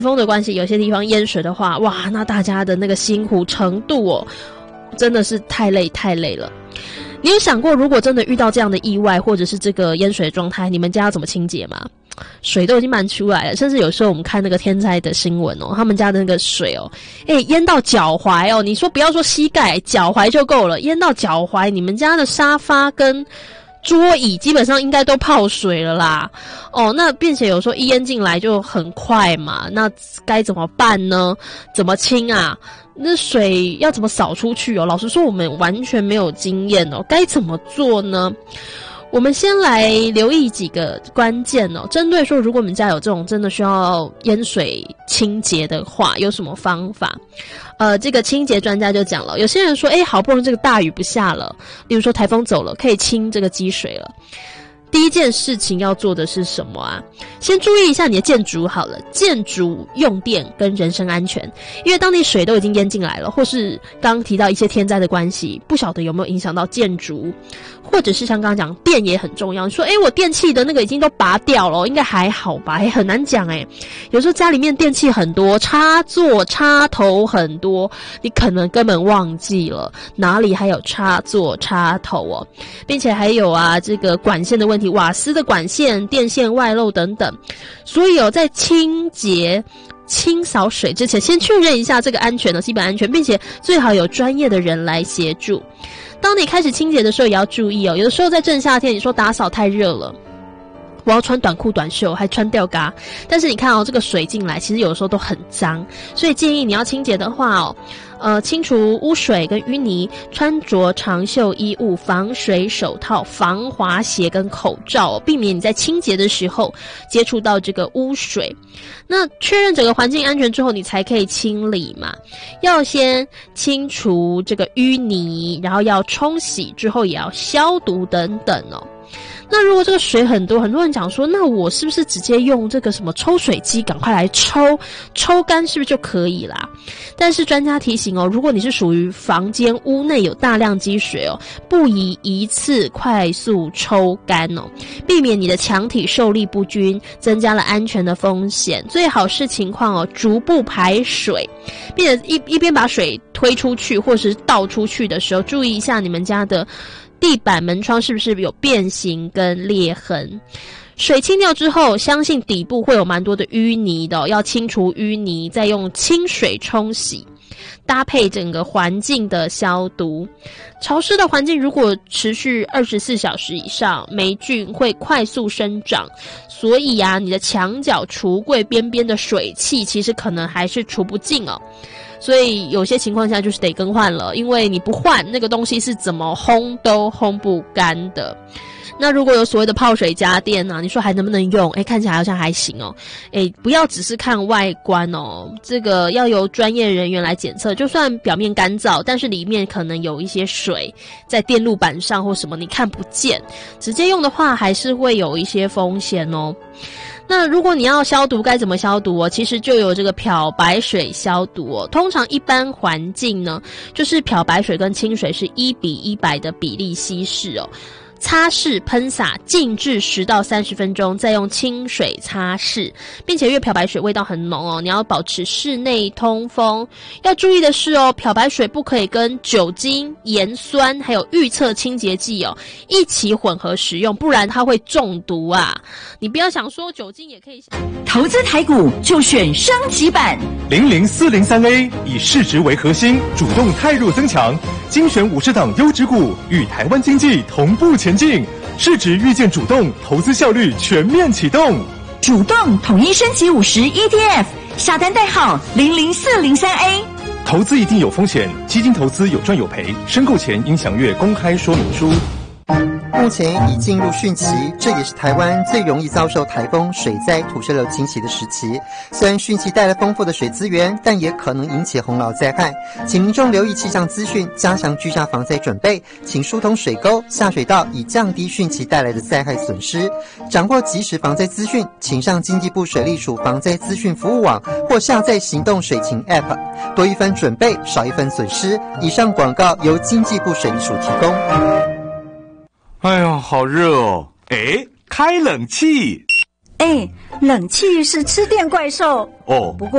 风的关系，有些地方淹水的话，哇，那大家的那个辛苦程度哦，真的是太累了。你有想过，如果真的遇到这样的意外，或者是这个淹水的状态，你们家要怎么清洁吗？水都已经漫出来了，甚至有时候我们看那个天灾的新闻哦，他们家的那个水哦，淹到脚踝哦，你说不要说膝盖，脚踝就够了，淹到脚踝，你们家的沙发跟桌椅基本上应该都泡水了啦。哦，那并且有时候一淹进来就很快嘛，那该怎么办呢？怎么清啊？那水要怎么扫出去哦？老实说我们完全没有经验哦，该怎么做呢？我们先来留意几个关键哦，针对说如果我们家有这种真的需要淹水清洁的话，有什么方法？这个清洁专家就讲了，有些人说好不容易这个大雨不下了，例如说台风走了，可以清这个积水了。第一件事情要做的是什么啊？先注意一下你的建筑好了，建筑用电跟人身安全，因为当你水都已经淹进来了，或是刚刚提到一些天灾的关系，不晓得有没有影响到建筑，或者是像刚刚讲电也很重要。你说我电器的那个已经都拔掉了，应该还好吧？很难讲有时候家里面电器很多，插座插头很多，你可能根本忘记了哪里还有插座插头哦，并且还有这个管线的问题，瓦斯的管线、电线外漏等等。所以在清洁清扫水之前，先确认一下这个安全的基本安全，并且最好有专业的人来协助。当你开始清洁的时候也要注意哦，有的时候在正夏天，你说打扫太热了，我要穿短裤短袖还穿吊嘎，但是你看这个水进来其实有的时候都很脏，所以建议你要清洁的话清除污水跟淤泥，穿着长袖衣物、防水手套、防滑鞋跟口罩避免你在清洁的时候接触到这个污水。那确认整个环境安全之后，你才可以清理嘛。要先清除这个淤泥，然后要冲洗，之后也要消毒等等哦。那如果这个水很多，很多人讲说，那我是不是直接用这个什么抽水机赶快来抽干是不是就可以啦？但是专家提醒如果你是属于房间屋内有大量积水不宜一次快速抽干避免你的墙体受力不均，增加了安全的风险。最好是情况逐步排水，并且一边把水推出去或是倒出去的时候，注意一下你们家的地板门窗是不是有变形跟裂痕。水清掉之后，相信底部会有蛮多的淤泥的要清除淤泥，再用清水冲洗，搭配整个环境的消毒。潮湿的环境如果持续24小时以上，霉菌会快速生长，所以你的墙角、橱柜边边的水汽其实可能还是除不尽所以有些情况下就是得更换了，因为你不换那个东西是怎么烘都烘不干的。那如果有所谓的泡水家电你说还能不能用？看起来好像还行不要只是看外观这个要由专业人员来检测，就算表面干燥，但是里面可能有一些水在电路板上或什么你看不见，直接用的话还是会有一些风险那如果你要消毒该怎么消毒其实就有这个漂白水消毒通常一般环境呢，就是漂白水跟清水是1:100的比例稀释擦拭喷洒静置10到30分钟，再用清水擦拭，并且因为漂白水味道很浓你要保持室内通风。要注意的是漂白水不可以跟酒精、盐酸还有预测清洁剂一起混合使用，不然它会中毒你不要想说酒精也可以。 投资台股就选升级版 00403A， 以市值为核心，主动汰弱增强，精选50档优质股，与台湾经济同步前进，市值预见主动，投资效率全面启动。 主动统一升级50 ETF， 下单代号00403A。 投资一定有风险，基金投资有赚有赔，申购前应详阅公开说明书。 目前已进入汛期，这也是台湾最容易遭受台风、水灾、土石流侵袭的时期。虽然汛期带来丰富的水资源，但也可能引起洪涝灾害，请民众留意气象资讯，加强居家防灾准备，请疏通水沟、下水道，以降低汛期带来的灾害损失。掌握即时防灾资讯，请上经济部水利署防灾资讯服务网或下载行动水情 App， 多一分准备，少一分损失。以上广告由经济部水利署提供。 哎呦，好热开冷气。 冷气是吃电怪兽。 哦， 不过